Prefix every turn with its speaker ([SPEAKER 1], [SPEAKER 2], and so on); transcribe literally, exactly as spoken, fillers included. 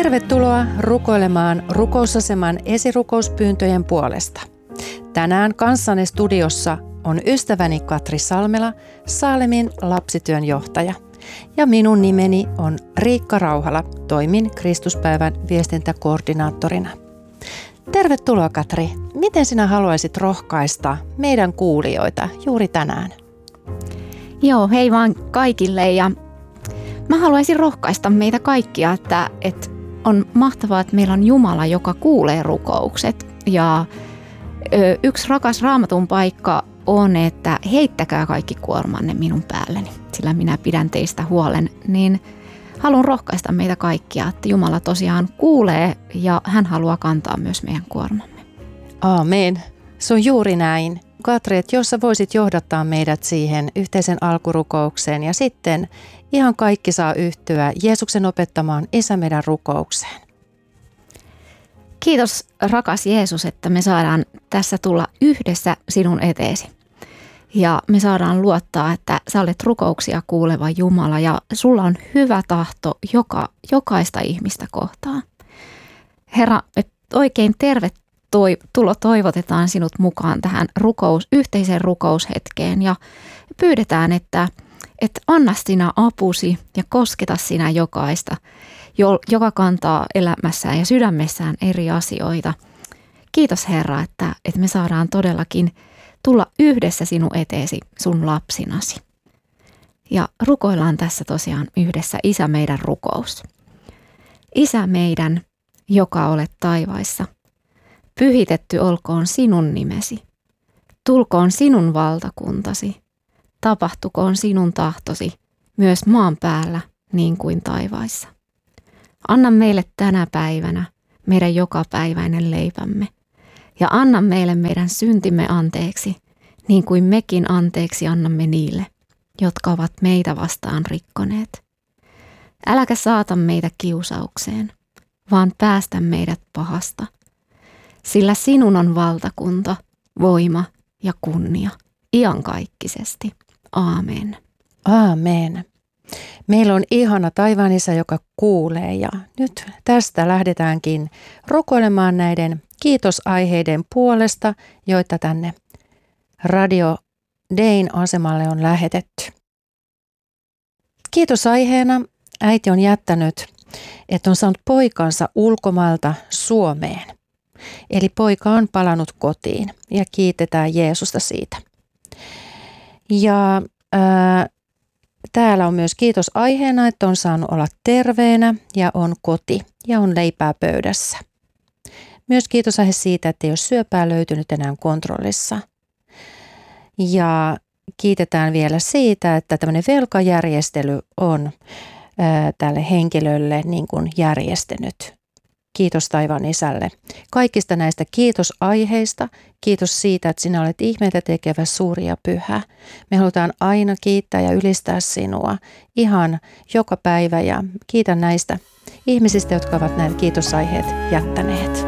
[SPEAKER 1] Tervetuloa rukoilemaan rukousaseman esirukouspyyntöjen puolesta. Tänään kanssani studiossa on ystäväni Katri Salmela, Saalemin lapsityön johtaja. Ja minun nimeni on Riikka Rauhala, toimin Kristuspäivän viestintäkoordinaattorina. Tervetuloa Katri. Miten sinä haluaisit rohkaista meidän kuulijoita juuri tänään?
[SPEAKER 2] Joo, hei vaan kaikille ja mä haluaisin rohkaista meitä kaikkia, että, että on mahtavaa, että meillä on Jumala, joka kuulee rukoukset. Ja ö, yksi rakas Raamatun paikka on, että heittäkää kaikki kuormanne minun päälleni, sillä minä pidän teistä huolen. Niin haluan rohkaista meitä kaikkia, että Jumala tosiaan kuulee ja hän haluaa kantaa myös meidän kuormamme.
[SPEAKER 1] Aamen. Se on juuri näin. Katri, että jos sä voisit johdattaa meidät siihen yhteisen alkurukoukseen ja sitten ihan kaikki saa yhtyä Jeesuksen opettamaan Isä meidän rukoukseen.
[SPEAKER 2] Kiitos rakas Jeesus, että me saadaan tässä tulla yhdessä sinun eteesi. Ja me saadaan luottaa, että sä olet rukouksia kuuleva Jumala ja sulla on hyvä tahto joka, jokaista ihmistä kohtaan. Herra, me oikein tervetuloa toivotetaan sinut mukaan tähän rukous, yhteiseen rukoushetkeen ja pyydetään, että, että anna sinä apusi ja kosketa sinä jokaista, joka kantaa elämässään ja sydämessään eri asioita. Kiitos Herra, että, että me saadaan todellakin tulla yhdessä sinun eteesi sun lapsinasi. Ja rukoillaan tässä tosiaan yhdessä Isä meidän rukous. Isä meidän, joka olet taivaissa, pyhitetty olkoon sinun nimesi. Tulkoon sinun valtakuntasi. Tapahtukoon sinun tahtosi myös maan päällä niin kuin taivaissa. Anna meille tänä päivänä meidän jokapäiväinen leipämme ja anna meille meidän syntimme anteeksi, niin kuin mekin anteeksi annamme niille, jotka ovat meitä vastaan rikkoneet. Äläkä saata meitä kiusaukseen, vaan päästä meidät pahasta, sillä sinun on valtakunta, voima ja kunnia iankaikkisesti. Aamen.
[SPEAKER 1] Aamen. Meillä on ihana taivaan Isä, joka kuulee ja nyt tästä lähdetäänkin rukoilemaan näiden kiitosaiheiden puolesta, joita tänne Radio Dayn asemalle on lähetetty. Kiitosaiheena äiti on jättänyt, että on saanut poikansa ulkomailta Suomeen. Eli poika on palannut kotiin ja kiitetään Jeesusta siitä. Ja ää, täällä on myös kiitos aiheena, että on saanut olla terveenä ja on koti ja on leipää pöydässä. Myös kiitos aihe siitä, että ei ole syöpää löytynyt enää kontrollissa. Ja kiitetään vielä siitä, että tämmöinen velkajärjestely on ää, tälle henkilölle niin kuin järjestänyt. Kiitos taivaan Isälle. Kaikista näistä kiitosaiheista, kiitos siitä, että sinä olet ihmeitä tekevä suuri ja pyhä. Me halutaan aina kiittää ja ylistää sinua ihan joka päivä ja kiitän näistä ihmisistä, jotka ovat näitä kiitosaiheet jättäneet.